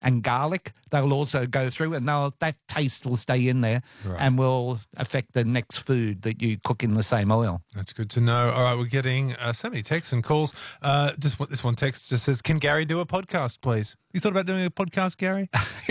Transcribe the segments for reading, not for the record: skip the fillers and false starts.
and garlic. They'll also go through, and that taste will stay in there and will affect the next food that you cook in the same oil. That's good to know. All right, we're getting so many texts and calls. This one text just says, "Can Gary do a podcast, please?" You thought about doing a podcast, Gary?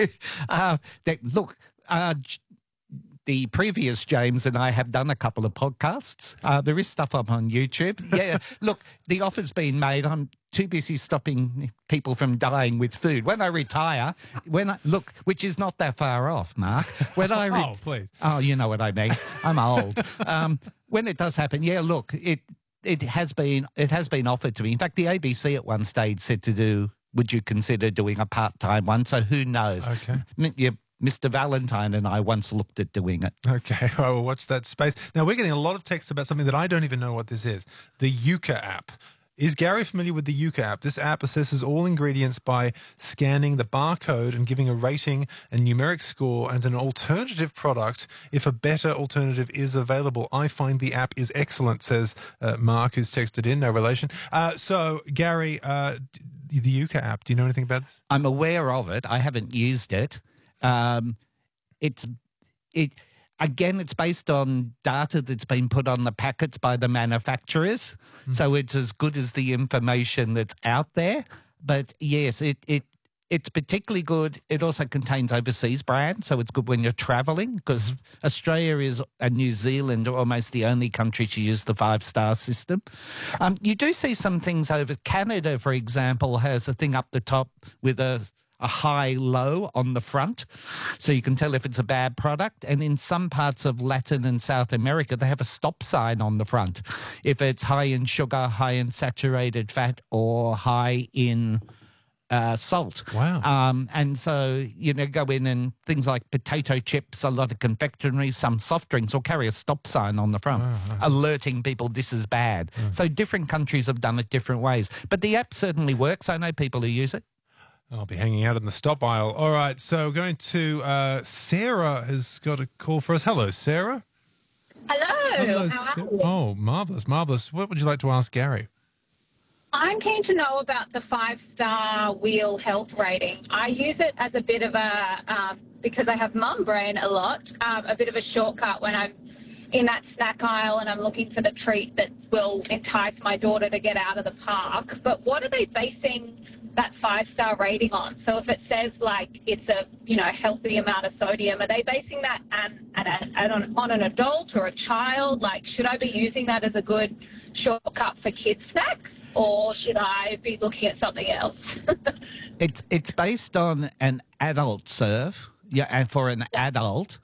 The previous James and I have done a couple of podcasts. There is stuff up on YouTube. Yeah, look, the offer's been made. I'm too busy stopping people from dying with food. When I retire, which is not that far off, Mark. When I please. Oh, you know what I mean. I'm old. When it does happen, look, it has been offered to me. In fact, the ABC at one stage said would you consider doing a part-time one? So who knows? Okay. Mr. Valentine and I once looked at doing it. Okay, I will watch that space. Now, we're getting a lot of texts about something that I don't even know what this is. The Yucca app. Is Gary familiar with the Yucca app? This app assesses all ingredients by scanning the barcode and giving a rating and numeric score and an alternative product if a better alternative is available. I find the app is excellent, says Mark, who's texted in, no relation. So, Gary, the Yucca app, do you know anything about this? I'm aware of it. I haven't used it. It's based on data that's been put on the packets by the manufacturers, so it's as good as the information that's out there. But yes, it's particularly good. It also contains overseas brands, so it's good when you're travelling, because Australia and New Zealand are almost the only country to use the 5-star system. You do see some things over Canada, for example, has a thing up the top with a high-low on the front, so you can tell if it's a bad product. And in some parts of Latin and South America, they have a stop sign on the front if it's high in sugar, high in saturated fat, or high in salt. Wow. And so, go in and things like potato chips, a lot of confectionery, some soft drinks will carry a stop sign on the front, alerting people this is bad. So different countries have done it different ways. But the app certainly works. I know people who use it. I'll be hanging out in the stop aisle. All right, so going to Sarah has got a call for us. Hello, Sarah. Hello. How are you? Oh, marvellous. What would you like to ask Gary? I'm keen to know about the 5-star wheel health rating. I use it as a bit of a, because I have mum brain a lot, a bit of a shortcut when I'm in that snack aisle and I'm looking for the treat that will entice my daughter to get out of the park. But what are they basing that 5-star rating on? So if it says like it's a healthy amount of sodium, are they basing that on an adult or a child? Like, should I be using that as a good shortcut for kids snacks, or should I be looking at something else? It's based on an adult serve, and for an adult,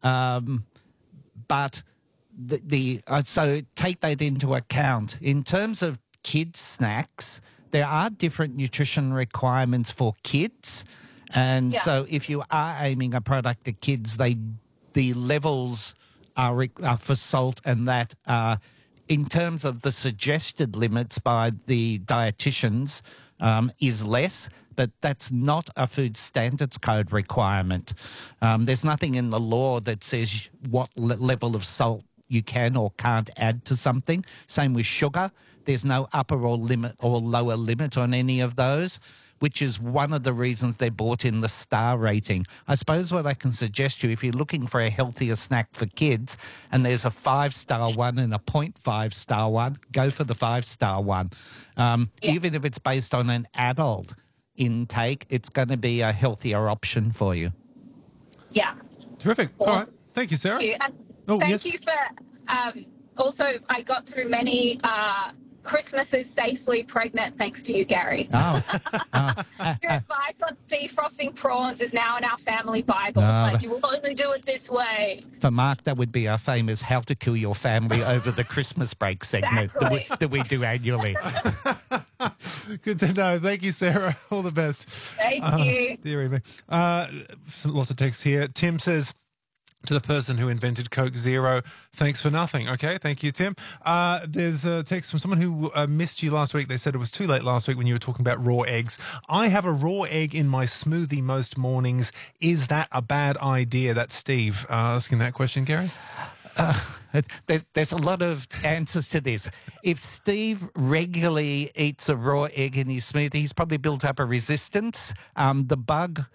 but so take that into account in terms of kids snacks. There are different nutrition requirements for kids. And so if you are aiming a product at kids, the levels are for salt and that in terms of the suggested limits by the dietitians is less, but that's not a food standards code requirement. There's nothing in the law that says what level of salt you can or can't add to something. Same with sugar. There's no upper or lower limit on any of those, which is one of the reasons they brought in the star rating. I suppose what I can suggest to you, if you're looking for a healthier snack for kids and there's a 5-star one and a 0.5-star one, go for the 5-star one. Even if it's based on an adult intake, it's going to be a healthier option for you. Yeah. Terrific. Awesome. All right. Thank you, Sarah. Thank you. Thank you for... also, I got through many Christmases safely pregnant thanks to you, Gary. Oh. Your advice on defrosting prawns is now in our family Bible. Like, you will only do it this way. For Mark, that would be our famous How to Kill Your Family Over the Christmas Break segment that we do annually. Good to know. Thank you, Sarah. All the best. Thank you. Dear me. Lots of texts here. Tim says, to the person who invented Coke Zero, thanks for nothing. Okay, thank you, Tim. There's a text from someone who missed you last week. They said it was too late last week when you were talking about raw eggs. I have a raw egg in my smoothie most mornings. Is that a bad idea? That's Steve asking that question, Gary. There's a lot of answers to this. If Steve regularly eats a raw egg in his smoothie, he's probably built up a resistance. The bug